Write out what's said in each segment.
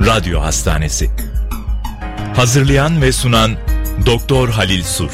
Radyo Hastanesi. Hazırlayan ve sunan Doktor Halil Sur.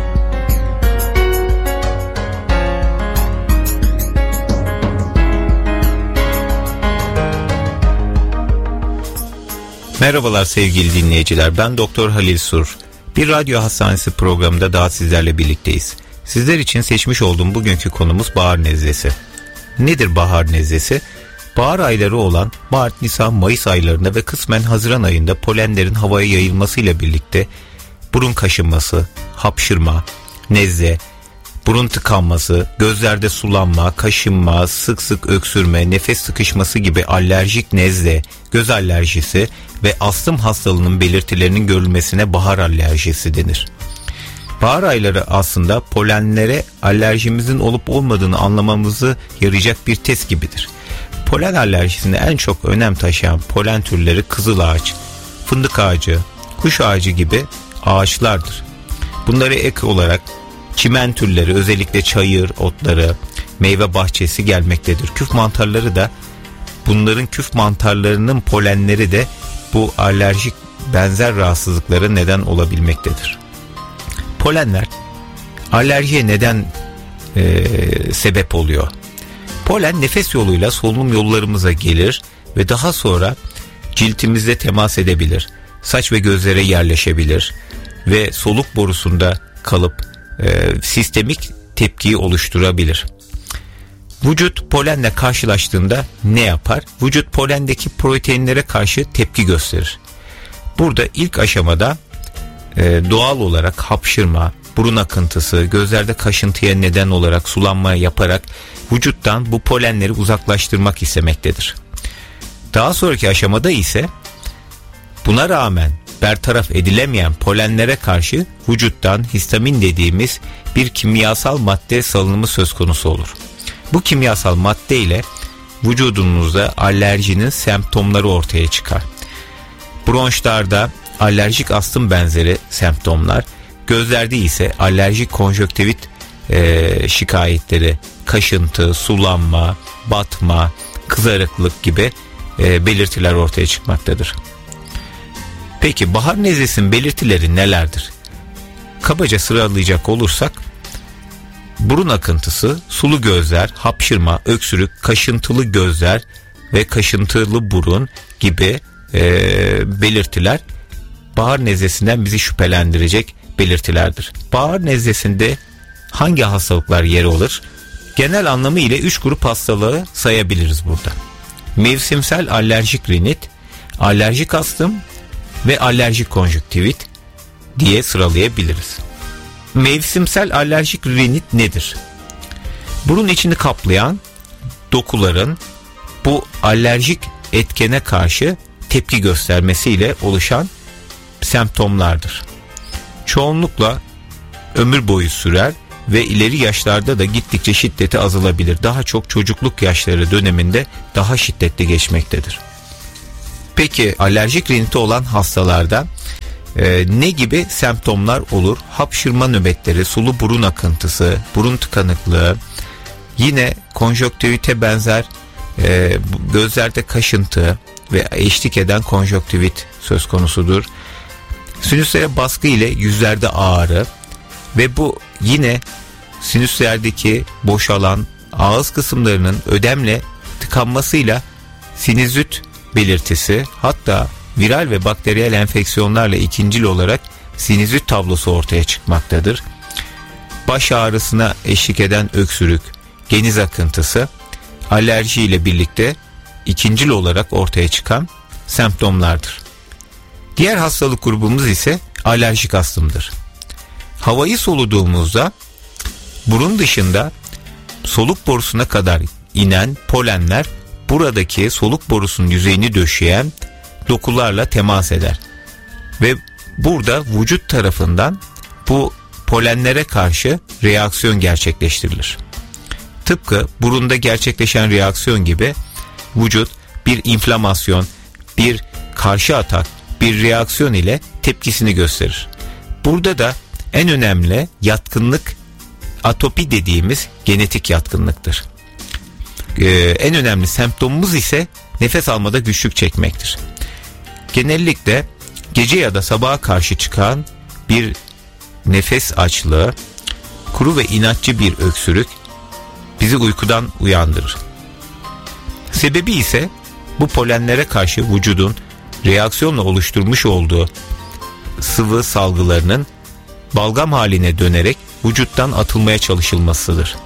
Merhabalar sevgili dinleyiciler, ben Doktor Halil Sur. Bir radyo hastanesi programında daha sizlerle birlikteyiz. Sizler için seçmiş olduğum bugünkü konumuz bahar nezlesi. Nedir bahar nezlesi? Bahar ayları olan Mart, Nisan, Mayıs aylarında ve kısmen Haziran ayında polenlerin havaya yayılmasıyla birlikte burun kaşınması, hapşırma, nezle, burun tıkanması, gözlerde sulanma, kaşınma, sık sık öksürme, nefes sıkışması gibi alerjik nezle, göz alerjisi ve astım hastalığının belirtilerinin görülmesine bahar alerjisi denir. Bahar ayları aslında polenlere alerjimizin olup olmadığını anlamamızı yarayacak bir test gibidir. Polen alerjisine en çok önem taşıyan polen türleri kızılağaç, fındık ağacı, kuş ağacı gibi ağaçlardır. Bunlara ek olarak çimen türleri, özellikle çayır otları, meyve bahçesi gelmektedir. Küf mantarları da, bunların küf mantarlarının polenleri de bu alerjik benzer rahatsızlıklara neden olabilmektedir. Polenler alerjiye neden sebep oluyor? Polen nefes yoluyla solunum yollarımıza gelir ve daha sonra ciltimizle temas edebilir. Saç ve gözlere yerleşebilir ve soluk borusunda kalıp sistemik tepkiyi oluşturabilir. Vücut polenle karşılaştığında ne yapar? Vücut polendeki proteinlere karşı tepki gösterir. Burada ilk aşamada doğal olarak hapşırma, burun akıntısı, gözlerde kaşıntıya neden olarak sulanma yaparak vücuttan bu polenleri uzaklaştırmak istemektedir. Daha sonraki aşamada ise buna rağmen bertaraf edilemeyen polenlere karşı vücuttan histamin dediğimiz bir kimyasal madde salınımı söz konusu olur. Bu kimyasal madde ile vücudunuzda alerjinin semptomları ortaya çıkar. Bronşlarda alerjik astım benzeri semptomlar, gözlerde ise alerjik konjönktivit şikayetleri, kaşıntı, sulanma, batma, kızarıklık gibi belirtiler ortaya çıkmaktadır. Peki bahar nezlesinin belirtileri nelerdir? Kabaca sıralayacak olursak, burun akıntısı, sulu gözler, hapşırma, öksürük, kaşıntılı gözler ve kaşıntılı burun gibi belirtiler bahar nezlesinden bizi şüphelendirecek belirtilerdir. Bahar nezlesinde hangi hastalıklar yer alır? Genel anlamı ile 3 grup hastalığı sayabiliriz burada. Mevsimsel alerjik rinit, alerjik astım ve alerjik konjönktivit diye sıralayabiliriz. Mevsimsel alerjik rinit nedir? Burun içini kaplayan dokuların bu alerjik etkene karşı tepki göstermesiyle oluşan semptomlardır. Çoğunlukla ömür boyu sürer ve ileri yaşlarda da gittikçe şiddeti azalabilir. Daha çok çocukluk yaşları döneminde daha şiddetli geçmektedir. Peki alerjik riniti olan hastalarda ne gibi semptomlar olur? Hapşırma nöbetleri, sulu burun akıntısı, burun tıkanıklığı, yine konjönktivite benzer gözlerde kaşıntı ve eşlik eden konjönktivit söz konusudur. Sinüslere baskı ile yüzlerde ağrı ve bu yine sinüslerdeki boşalan ağız kısımlarının ödemle tıkanmasıyla sinüzit belirtisi, hatta viral ve bakteriyel enfeksiyonlarla ikincil olarak sinüzit tablosu ortaya çıkmaktadır. Baş ağrısına eşlik eden öksürük, geniz akıntısı, alerji ile birlikte ikincil olarak ortaya çıkan semptomlardır. Diğer hastalık grubumuz ise alerjik astımdır. Havayı soluduğumuzda burun dışında soluk borusuna kadar inen polenler buradaki soluk borusunun yüzeyini döşeyen dokularla temas eder. Ve burada vücut tarafından bu polenlere karşı reaksiyon gerçekleştirilir. Tıpkı burunda gerçekleşen reaksiyon gibi vücut bir inflamasyon, bir karşı atak, bir reaksiyon ile tepkisini gösterir. Burada da en önemli yatkınlık atopi dediğimiz genetik yatkınlıktır. En önemli semptomumuz ise nefes almada güçlük çekmektir. genellikle gece ya da sabaha karşı çıkan bir nefes açlığı, kuru ve inatçı bir öksürük bizi uykudan uyandırır. Sebebi ise bu polenlere karşı vücudun reaksiyonla oluşturmuş olduğu sıvı salgılarının balgam haline dönerek vücuttan atılmaya çalışılmasıdır.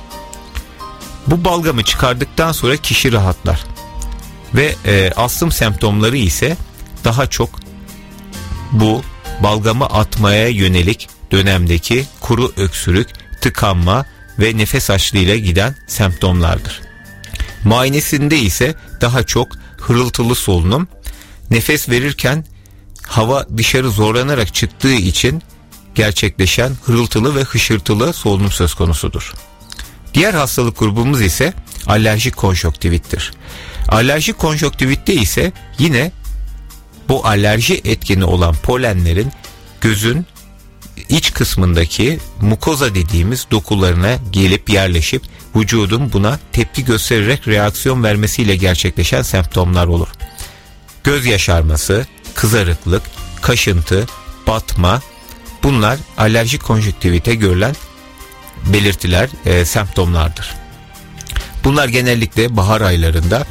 Bu balgamı çıkardıktan sonra kişi rahatlar ve astım semptomları ise daha çok bu balgamı atmaya yönelik dönemdeki kuru öksürük, tıkanma ve nefes açlığıyla giden semptomlardır. Muayenesinde ise daha çok hırıltılı solunum, nefes verirken hava dışarı zorlanarak çıktığı için gerçekleşen hırıltılı ve hışırtılı solunum söz konusudur. Diğer hastalık grubumuz ise alerjik konjonktivittir. Alerjik konjonktivitte ise yine bu alerji etkeni olan polenlerin gözün iç kısmındaki mukoza dediğimiz dokularına gelip yerleşip vücudun buna tepki göstererek reaksiyon vermesiyle gerçekleşen semptomlar olur. Göz yaşarması, kızarıklık, kaşıntı, batma, bunlar alerjik konjonktivite görülen belirtiler, semptomlardır. Bunlar genellikle bahar aylarında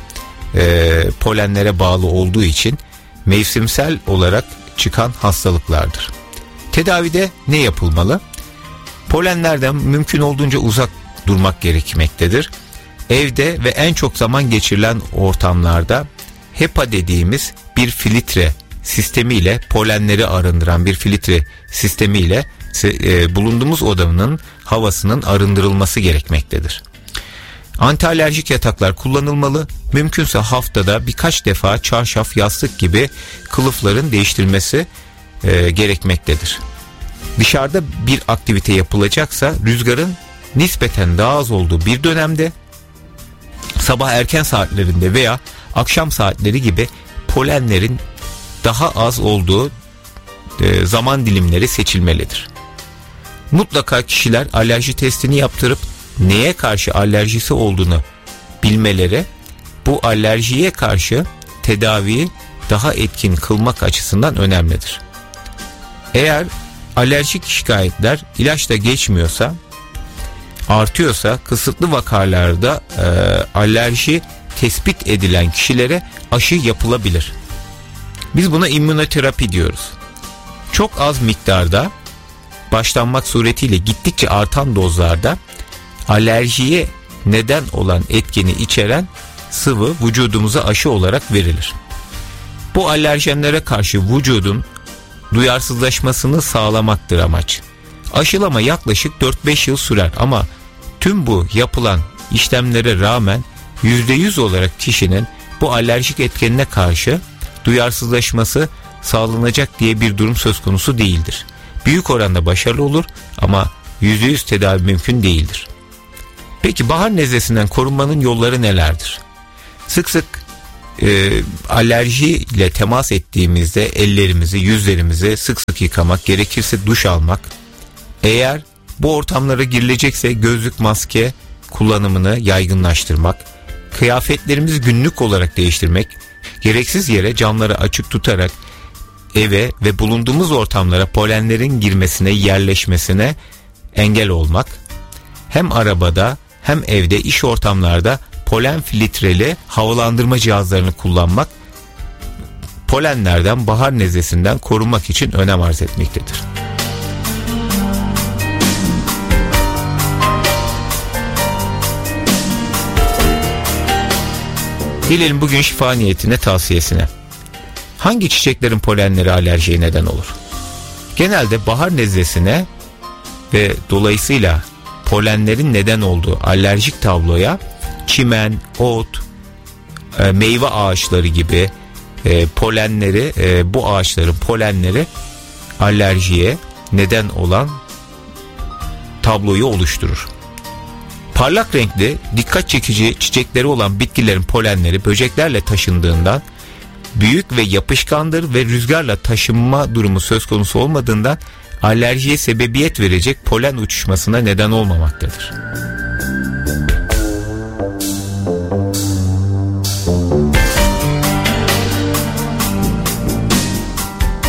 polenlere bağlı olduğu için mevsimsel olarak çıkan hastalıklardır. Tedavide ne yapılmalı? Polenlerden mümkün olduğunca uzak durmak gerekmektedir. Evde ve en çok zaman geçirilen ortamlarda HEPA dediğimiz bir filtre sistemiyle, polenleri arındıran bir filtre sistemiyle bulunduğumuz odanın havasının arındırılması gerekmektedir. Antialerjik yataklar kullanılmalı. Mümkünse haftada birkaç defa çarşaf, yastık gibi kılıfların değiştirilmesi gerekmektedir. Dışarıda bir aktivite yapılacaksa rüzgarın nispeten daha az olduğu bir dönemde, sabah erken saatlerinde veya akşam saatleri gibi polenlerin daha az olduğu zaman dilimleri seçilmelidir. Mutlaka kişiler alerji testini yaptırıp neye karşı alerjisi olduğunu bilmeleri, bu alerjiye karşı tedaviyi daha etkin kılmak açısından önemlidir. Eğer alerjik şikayetler ilaçla geçmiyorsa, artıyorsa, kısıtlı vakalarda alerji tespit edilen kişilere aşı yapılabilir. Biz buna immünoterapi diyoruz. Çok az miktarda başlanmak suretiyle gittikçe artan dozlarda alerjiye neden olan etkeni içeren sıvı vücudumuza aşı olarak verilir. Bu alerjenlere karşı vücudun duyarsızlaşmasını sağlamaktır amaç. Aşılama yaklaşık 4-5 yıl sürer ama tüm bu yapılan işlemlere rağmen %100 olarak kişinin bu alerjik etkenine karşı duyarsızlaşması sağlanacak diye bir durum söz konusu değildir. Büyük oranda başarılı olur ama %100 tedavi mümkün değildir. Peki bahar nezlesinden korunmanın yolları nelerdir? Sık sık alerji ile temas ettiğimizde ellerimizi, yüzlerimizi sık sık yıkamak, gerekirse duş almak. Eğer bu ortamlara girilecekse gözlük, maske kullanımını yaygınlaştırmak, kıyafetlerimizi günlük olarak değiştirmek, gereksiz yere camları açık tutarak eve ve bulunduğumuz ortamlara polenlerin girmesine, yerleşmesine engel olmak, hem arabada hem evde, iş ortamlarda polen filtreli havalandırma cihazlarını kullanmak, polenlerden, bahar nezlesinden korunmak için önem arz etmektedir. Gelelim bugün şifa niyetine tavsiyesine. Hangi çiçeklerin polenleri alerjiye neden olur? Genelde bahar nezlesine ve dolayısıyla polenlerin neden olduğu alerjik tabloya çimen, ot, meyve ağaçları gibi polenleri, bu ağaçların polenleri alerjiye neden olan tabloyu oluşturur. Parlak renkli, dikkat çekici çiçekleri olan bitkilerin polenleri böceklerle taşındığından büyük ve yapışkandır ve rüzgarla taşınma durumu söz konusu olmadığından alerjiye sebebiyet verecek polen uçuşmasına neden olmamaktadır.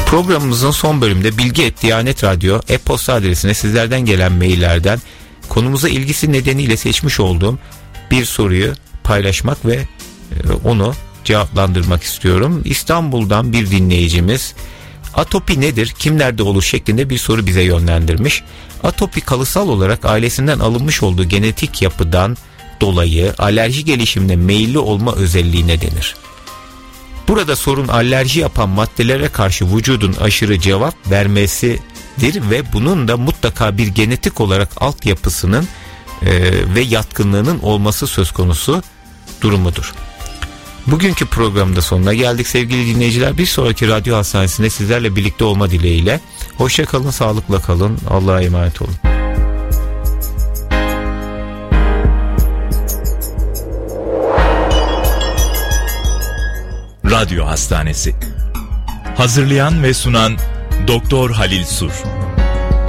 Programımızın son bölümünde bilgi@diyanetradyo e-posta adresine sizlerden gelen maillerden konumuza ilgisi nedeniyle seçmiş olduğum bir soruyu paylaşmak ve onu cevaplandırmak istiyorum. İstanbul'dan bir dinleyicimiz atopi nedir, kimlerde olur şeklinde bir soru bize yönlendirmiş. Atopi kalıtsal olarak ailesinden alınmış olduğu genetik yapıdan dolayı alerji gelişimine meyilli olma özelliğine denir. Burada sorun alerji yapan maddelere karşı vücudun aşırı cevap vermesidir ve bunun da mutlaka bir genetik olarak altyapısının ve yatkınlığının olması söz konusu durumudur. Bugünkü programda sonuna geldik sevgili dinleyiciler. Bir sonraki radyo hastanesinde sizlerle birlikte olma dileğiyle. Hoşça kalın, sağlıkla kalın. Allah'a emanet olun. Radyo Hastanesi. Hazırlayan ve sunan Doktor Halil Sur.